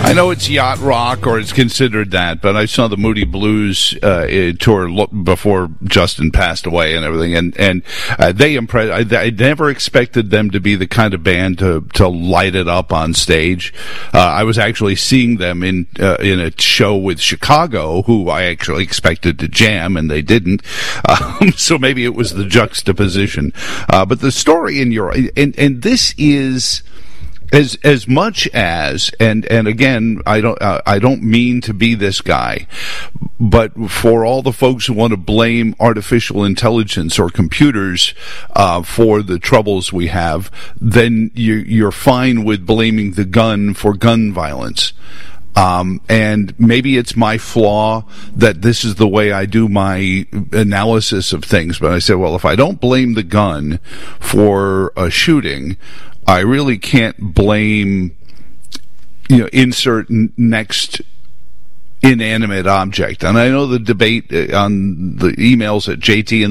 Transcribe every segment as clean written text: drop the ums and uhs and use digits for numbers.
I know it's yacht rock, or it's considered that, but I saw the Moody Blues tour before Justin passed away and everything, and they impressed. I never expected them to be the kind of band to light it up on stage. I was actually seeing them in a show with Chicago, who I actually expected to jam, and they didn't. So maybe it was the juxtaposition. But the story in your and this is. As much as, and again, I don't mean to be this guy, but for all the folks who want to blame artificial intelligence or computers for the troubles we have, then you're fine with blaming the gun for gun violence. And maybe it's my flaw that this is the way I do my analysis of things. But I said, well, if I don't blame the gun for a shooting, I really can't blame, insert next inanimate object. And I know the debate on the emails at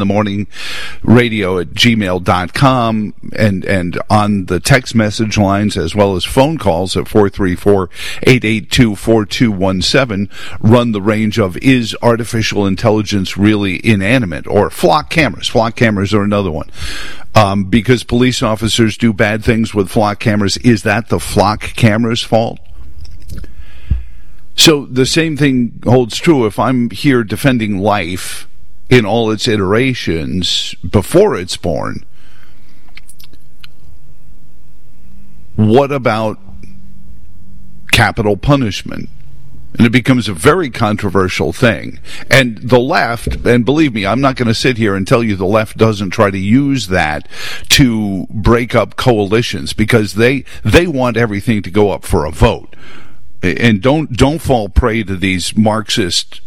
jtinthemorningradio@gmail.com and on the text message lines as well as phone calls at 434-882-4217 run the range of, is artificial intelligence really inanimate? Or flock cameras. Flock cameras are another one. Because police officers do bad things with flock cameras, is that the flock camera's fault? So the same thing holds true if I'm here defending life in all its iterations before it's born. What about capital punishment? And it becomes a very controversial thing. And the left, and believe me, I'm not going to sit here and tell you the left doesn't try to use that to break up coalitions, because they want everything to go up for a vote. And don't fall prey to these Marxist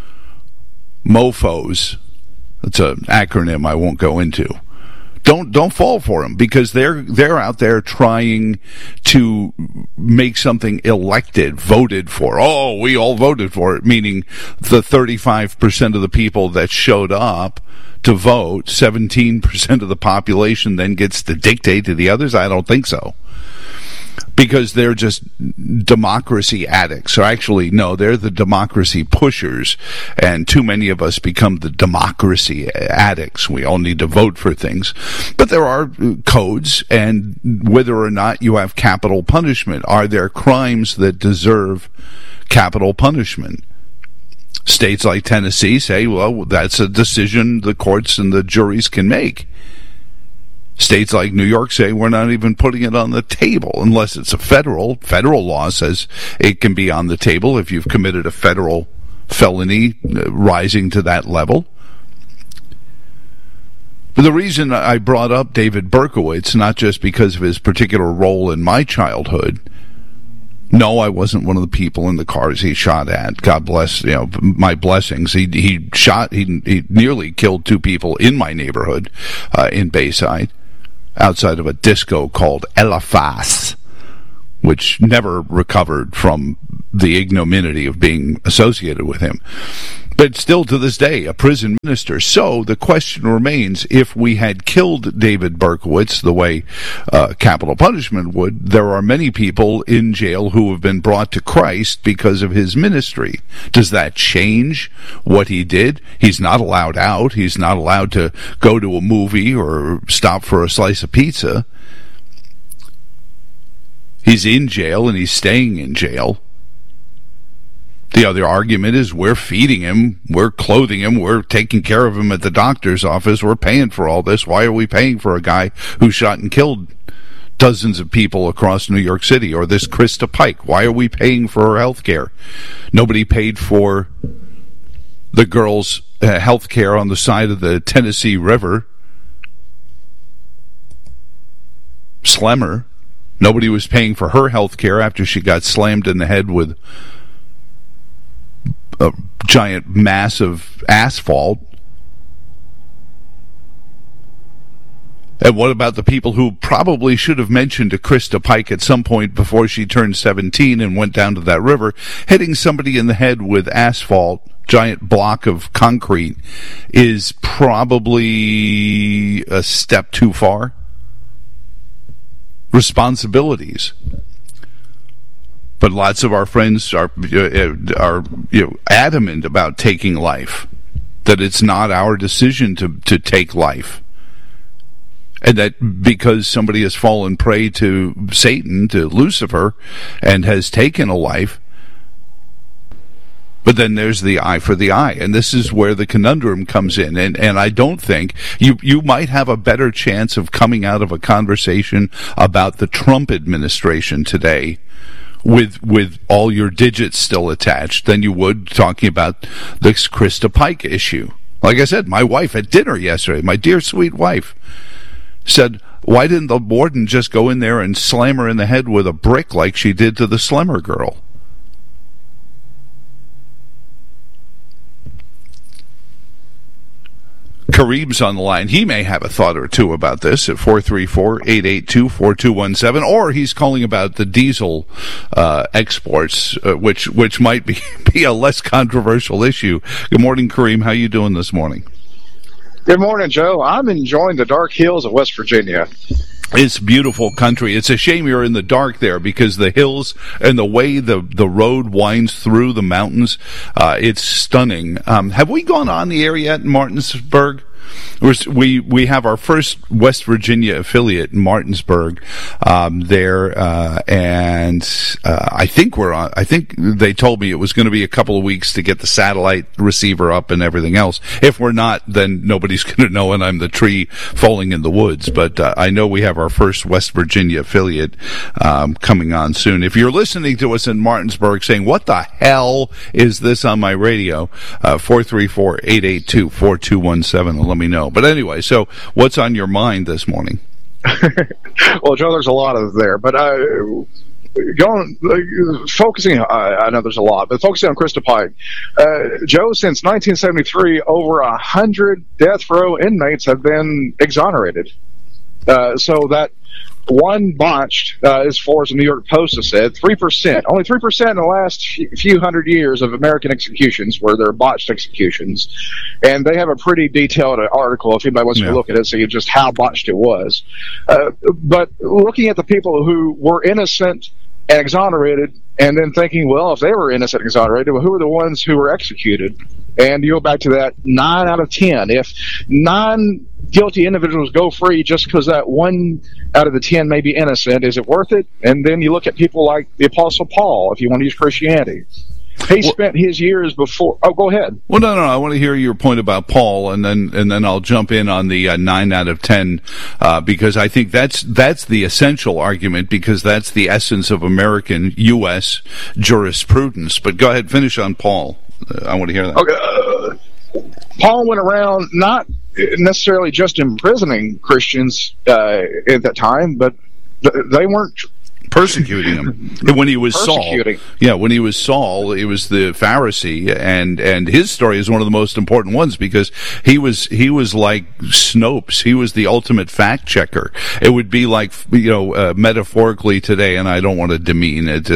mofos. That's an acronym I won't go into. Don't fall for them, because they're out there trying to make something elected, voted for. Oh, we all voted for it, meaning the 35% of the people that showed up to vote, 17% of the population then gets to dictate to the others. I don't think so. Because they're just democracy addicts. Or actually, no, they're the democracy pushers, and too many of us become the democracy addicts. We all need to vote for things. But there are codes, and whether or not you have capital punishment, are there crimes that deserve capital punishment? States like Tennessee say, well, that's a decision the courts and the juries can make. States like New York say we're not even putting it on the table unless it's a federal law says it can be on the table if you've committed a federal felony rising to that level. But the reason I brought up David Berkowitz, not just because of his particular role in my childhood. No, I wasn't one of the people in the cars he shot at. God bless, my blessings. He nearly killed two people in my neighborhood, in Bayside, outside of a disco called Eliphas, which never recovered from the ignominy of being associated with him. But still to this day, a prison minister. So the question remains, if we had killed David Berkowitz the way capital punishment would, there are many people in jail who have been brought to Christ because of his ministry. Does that change what he did? He's not allowed out. He's not allowed to go to a movie or stop for a slice of pizza. He's in jail and he's staying in jail. The other argument is we're feeding him, we're clothing him, we're taking care of him at the doctor's office, we're paying for all this. Why are we paying for a guy who shot and killed dozens of people across New York City? Or this Krista Pike, why are we paying for her health care? Nobody paid for the girl's health care on the side of the Tennessee River. Slemmer. Nobody was paying for her health care after she got slammed in the head with a giant mass of asphalt. And what about the people who probably should have mentioned to Krista Pike at some point before she turned 17 and went down to that river, hitting somebody in the head with asphalt, giant block of concrete, is probably a step too far? Responsibilities. But lots of our friends are adamant about taking life, that it's not our decision to take life. And that because somebody has fallen prey to Satan, to Lucifer, and has taken a life, but then there's the eye for the eye. And this is where the conundrum comes in. And I don't think you might have a better chance of coming out of a conversation about the Trump administration today with all your digits still attached than you would talking about this Krista Pike issue. Like I said, my wife at dinner yesterday, my dear sweet wife, said, why didn't the warden just go in there and slam her in the head with a brick like she did to the Slimmer girl? Kareem's on the line. He may have a thought or two about this at 434-882-4217, or he's calling about the diesel exports, which might be a less controversial issue. Good morning, Kareem. How you doing this morning? Good morning, Joe. I'm enjoying the dark hills of West Virginia. It's beautiful country. It's a shame you're in the dark there because the hills and the way the road winds through the mountains, it's stunning. Have we gone on the air yet in Martinsburg? We have our first West Virginia affiliate in Martinsburg there, and I think we're on. I think they told me it was going to be a couple of weeks to get the satellite receiver up and everything else. If we're not, then nobody's going to know, and I'm the tree falling in the woods. But I know we have our first West Virginia affiliate coming on soon. If you're listening to us in Martinsburg saying, what the hell is this on my radio, 434-882-4217, let me know. But anyway, so what's on your mind this morning? Well, Joe, there's a lot of there, but focusing, I know there's a lot, but focusing on Krista Pike. Joe, since 1973, over 100 death row inmates have been exonerated. So that one botched, as far as the New York Post has said, 3%. Only 3% in the last few hundred years of American executions where there are botched executions. And they have a pretty detailed article, if anybody wants to look at it, see just how botched it was. But looking at the people who were innocent and exonerated, and then thinking, well, if they were innocent and exonerated, well, who are the ones who were executed? And you go back to that 9 out of 10. If 9 guilty individuals go free just because that 1 out of the 10 may be innocent, is it worth it? And then you look at people like the Apostle Paul, if you want to use Christianity. He spent his years before. Oh, go ahead. Well, no. I want to hear your point about Paul, and then I'll jump in on the 9 out of 10 because I think that's the essential argument, because that's the essence of American U.S. jurisprudence. But go ahead, finish on Paul. I want to hear that. Okay. Paul went around not necessarily just imprisoning Christians at that time, but they weren't persecuting him. When he was Saul. Yeah, when he was Saul, he was the Pharisee, and his story is one of the most important ones because he was like Snopes. He was the ultimate fact checker. It would be like, metaphorically today, and I don't want to demean it.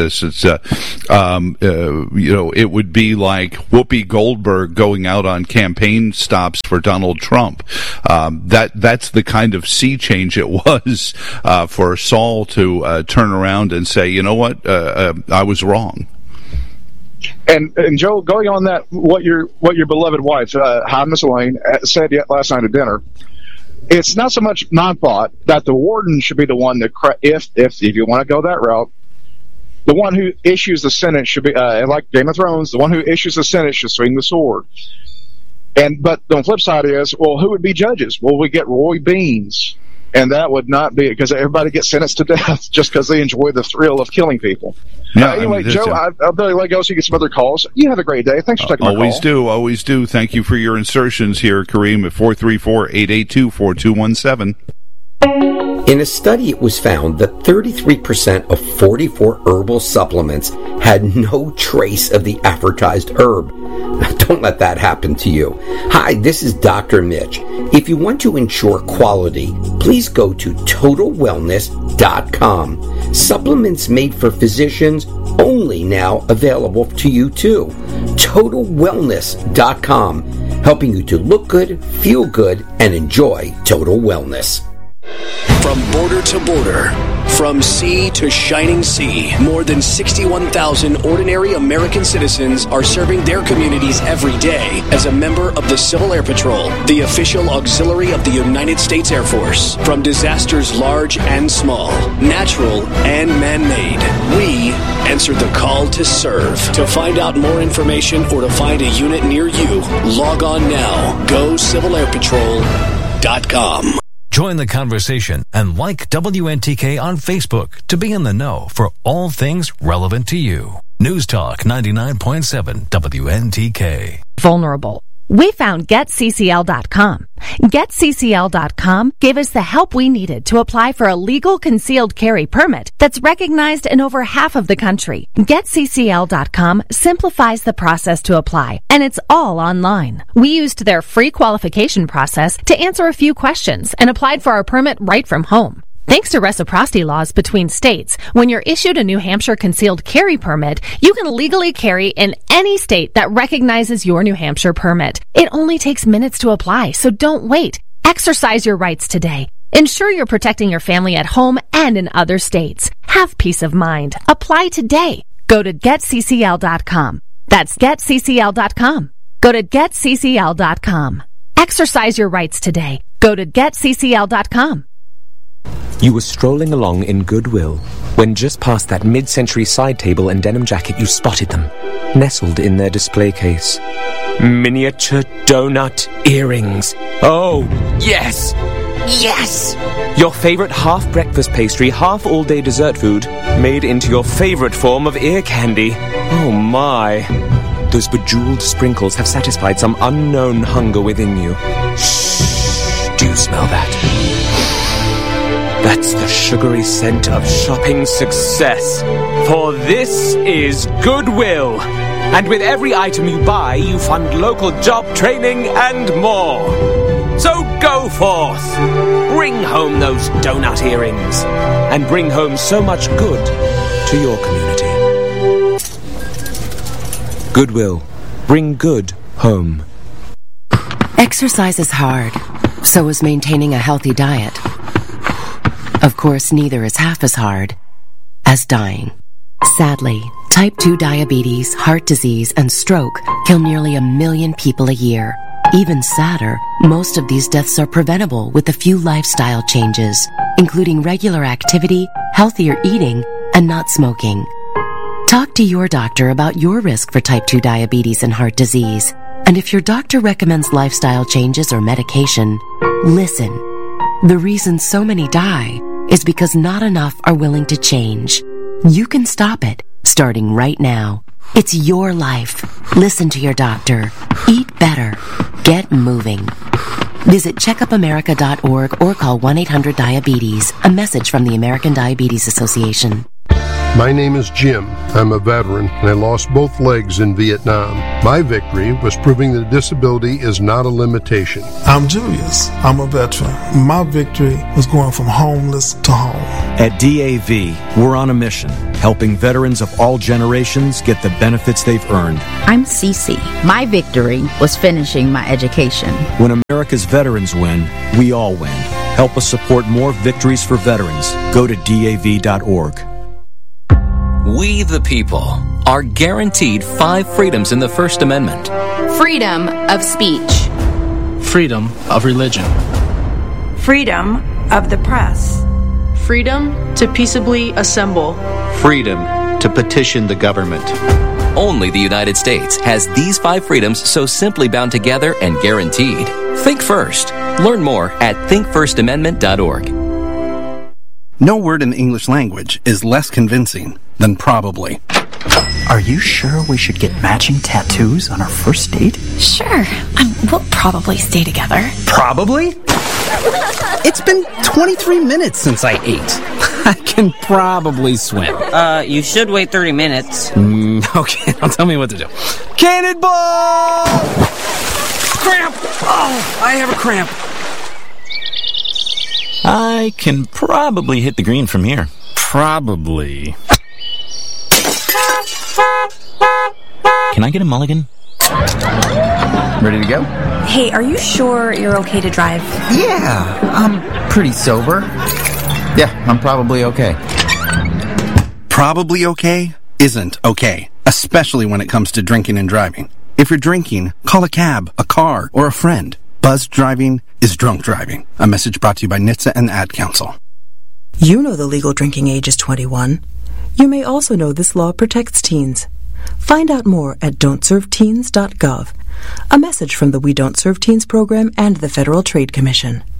It would be like Whoopi Goldberg going out on campaign stops for Donald Trump. That's the kind of sea change it was for Saul to turn around and say, you know what, I was wrong. And Joe, going on that, what your beloved wife, hi, Miss Elaine, said last night at dinner, it's not so much my thought that the warden should be the one that, if you want to go that route, the one who issues the sentence should be, like Game of Thrones, the one who issues the sentence should swing the sword. But the flip side is, well, who would be judges? Well, we get Roy Beans. And that would not be, because everybody gets sentenced to death just because they enjoy the thrill of killing people. Yeah, anyway, Joe, I'll better let go so you get some other calls. You have a great day. Thanks for taking my call. Always do. Thank you for your insertions here, Kareem, at 434-882-4217. In a study, it was found that 33% of 44 herbal supplements had no trace of the advertised herb. Don't let that happen to you. Hi, this is Dr. Mitch. If you want to ensure quality, please go to TotalWellness.com. Supplements made for physicians, only now available to you too. TotalWellness.com, helping you to look good, feel good, and enjoy total wellness. From border to border, From sea to shining sea, more than 61,000 ordinary American citizens are serving their communities every day as a member of the Civil Air Patrol, the official auxiliary of the United States Air Force. From disasters large and small, natural and man-made, we answer the call to serve. To find out more information or to find a unit near you, log on now. GoCivilAirPatrol.com. Join the conversation and like WNTK on Facebook to be in the know for all things relevant to you. News Talk 99.7 WNTK. Vulnerable. We found GetCCL.com. GetCCL.com gave us the help we needed to apply for a legal concealed carry permit that's recognized in over half of the country. GetCCL.com simplifies the process to apply, and it's all online. We used their free qualification process to answer a few questions and applied for our permit right from home. Thanks to reciprocity laws between states, when you're issued a New Hampshire concealed carry permit, you can legally carry in any state that recognizes your New Hampshire permit. It only takes minutes to apply, so don't wait. Exercise your rights today. Ensure you're protecting your family at home and in other states. Have peace of mind. Apply today. Go to GetCCL.com. That's GetCCL.com. Go to GetCCL.com. Exercise your rights today. Go to GetCCL.com. You were strolling along in Goodwill when just past that mid-century side table and denim jacket you spotted them, nestled in their display case. Miniature donut earrings. Oh, yes! Yes! Your favorite half-breakfast pastry, half-all-day dessert food, made into your favorite form of ear candy. Oh, my. Those bejeweled sprinkles have satisfied some unknown hunger within you. Shh! Do you smell that? That's the sugary scent of shopping success. For this is Goodwill. And with every item you buy, you fund local job training and more. So go forth. Bring home those donut earrings. And bring home so much good to your community. Goodwill. Bring good home. Exercise is hard. So is maintaining a healthy diet. Of course, neither is half as hard as dying. Sadly, type 2 diabetes, heart disease, and stroke kill nearly 1 million people a year. Even sadder, most of these deaths are preventable with a few lifestyle changes, including regular activity, healthier eating, and not smoking. Talk to your doctor about your risk for type 2 diabetes and heart disease. And if your doctor recommends lifestyle changes or medication, listen. The reason so many die is because not enough are willing to change. You can stop it, starting right now. It's your life. Listen to your doctor. Eat better. Get moving. Visit checkupamerica.org or call 1-800-DIABETES. A message from the American Diabetes Association. My name is Jim. I'm a veteran, and I lost both legs in Vietnam. My victory was proving that disability is not a limitation. I'm Julius. I'm a veteran. My victory was going from homeless to home. At DAV, we're on a mission, helping veterans of all generations get the benefits they've earned. I'm Cece. My victory was finishing my education. When America's veterans win, we all win. Help us support more victories for veterans. Go to DAV.org. We, the people, are guaranteed 5 freedoms in the First Amendment. Freedom of speech. Freedom of religion. Freedom of the press. Freedom to peaceably assemble. Freedom to petition the government. Only the United States has these 5 freedoms so simply bound together and guaranteed. Think first. Learn more at thinkfirstamendment.org. No word in the English language is less convincing than probably. Are you sure we should get matching tattoos on our first date? Sure. We'll probably stay together. Probably? It's been 23 minutes since I ate. I can probably swim. You should wait 30 minutes. Okay, now tell me what to do. Cannonball! Cramp! Oh, I have a cramp. I can probably hit the green from here. Probably. Can I get a mulligan? Ready to go? Hey, are you sure you're okay to drive? Yeah, I'm pretty sober. Yeah, I'm probably okay. Probably okay isn't okay, especially when it comes to drinking and driving. If you're drinking, call a cab, a car, or a friend. Buzzed driving is drunk driving. A message brought to you by NHTSA and the Ad Council. You know the legal drinking age is 21. You may also know this law protects teens. Find out more at don'tserveteens.gov. A message from the We Don't Serve Teens program and the Federal Trade Commission.